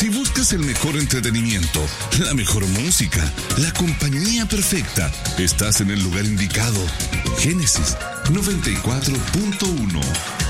Si buscas el mejor entretenimiento, la mejor música, la compañía perfecta, estás en el lugar indicado. Génesis 94.1.